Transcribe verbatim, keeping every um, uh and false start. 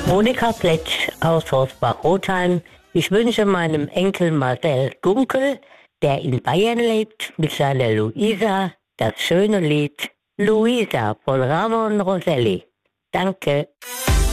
Monika Pletsch aus Rosbach-Rotheim. Ich wünsche meinem Enkel Marcel Gunkel, der in Bayern lebt, mit seiner Luisa das schöne Lied Luisa von Ramon Roselli. Danke.